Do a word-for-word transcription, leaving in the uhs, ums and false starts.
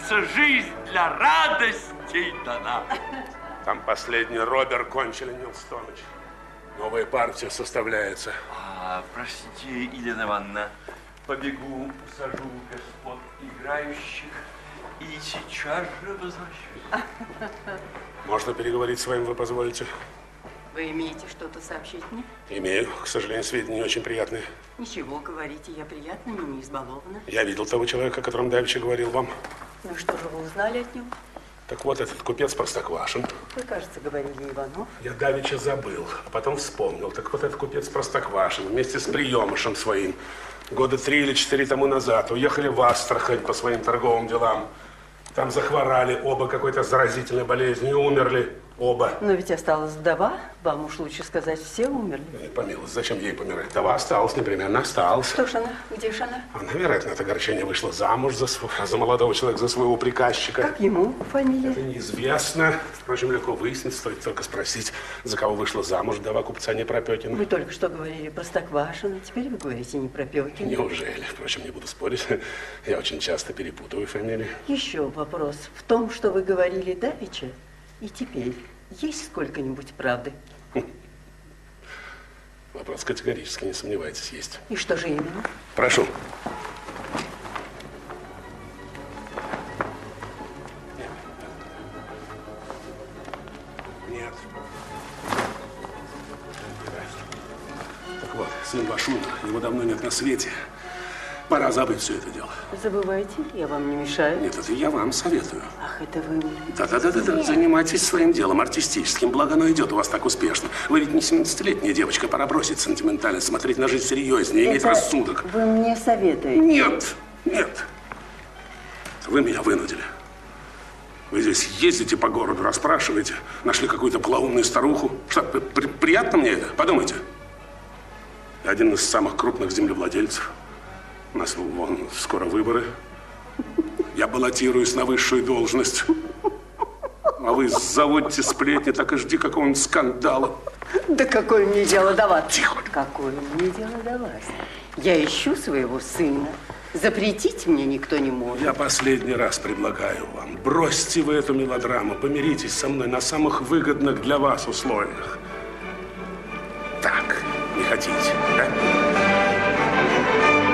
кажется, жизнь для радостей дана. Там последний Робер кончили, Нилстоныч. Новая партия составляется. А, простите, Елена Ивановна, побегу, посажу господ играющих и сейчас же возвращусь. Можно переговорить с вами, вы позволите? Вы имеете что-то сообщить мне? Имею. К сожалению, сведения не очень приятные. Ничего, говорите, я приятными не избалована. Я видел того человека, о котором давеча говорил вам. Ну что же вы узнали от него? Так вот, этот купец Простоквашин. Вы, кажется, говорили Иванов. Я давеча забыл, а потом вспомнил. Так вот, этот купец Простоквашин вместе с приемышем своим года три или четыре тому назад уехали в Астрахань по своим торговым делам. Там захворали оба какой-то заразительной болезнью и умерли оба. Но ведь осталась вдова. Вам уж лучше сказать, все умерли. Нет, помилуй, зачем ей помирать? Вдова осталась, непременно осталась. Что ж она? Где ж она? Она, вероятно, от огорчения вышла замуж за, за молодого человека, за своего приказчика. Как ему фамилия? Это неизвестно. Впрочем, легко выяснить, стоит только спросить, за кого вышла замуж вдова купца Непропекина. Вы только что говорили про Простоквашино, теперь вы говорите Непропекина. Неужели? Впрочем, не буду спорить. Я очень часто перепутываю фамилии. Еще вопрос. В том, что вы говорили давеча, и теперь есть сколько-нибудь правды? Вопрос категорически, не сомневайтесь, есть. И что же именно? Прошу. Нет. Так вот, сын ваш умер, его давно нет на свете. Пора забыть все это дело. Забывайте, я вам не мешаю. Нет, это я вам советую. Ах, это вы мне. Да-да-да, занимайтесь своим делом, артистическим. Благо оно идет у вас так успешно. Вы ведь не семнадцатилетняя девочка, пора бросить сентиментальность, смотреть на жизнь серьезнее, иметь это рассудок. Вы мне советуете? Нет, нет. Вы меня вынудили. Вы здесь ездите по городу, расспрашиваете, нашли какую-то полоумную старуху. Что, при приятно мне это? Подумайте. Я один из самых крупных землевладельцев. У нас вон, скоро выборы. Я баллотируюсь на высшую должность. А вы заводите сплетни, так и жди какого-нибудь скандала. Да какое мне дело до вас? Тихо. Какое мне дело до вас? Я ищу своего сына. Запретить мне никто не может. Я последний раз предлагаю вам, бросьте вы эту мелодраму, помиритесь со мной на самых выгодных для вас условиях. Так, не хотите, да?